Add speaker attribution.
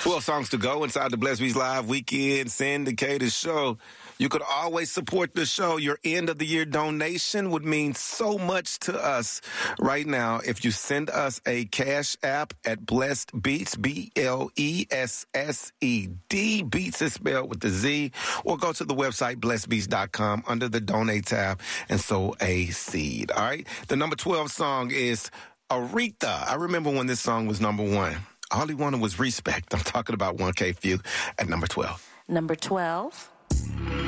Speaker 1: Well, songs to go inside the Blessed Beats Live Weekend Syndicated Show. You could always support the show. Your end of the year donation would mean so much to us right now if you send us a cash app at Blessed Beats, B-L-E-S-S-E-D. Beats is spelled with the Z. Or go to the website, blessedbeats.com, under the donate tab and sow a seed. All right? The number 12 song is Aretha. I remember when this song was number 1. All he wanted was respect. I'm talking about 1K Phew at number 12.
Speaker 2: Number 12.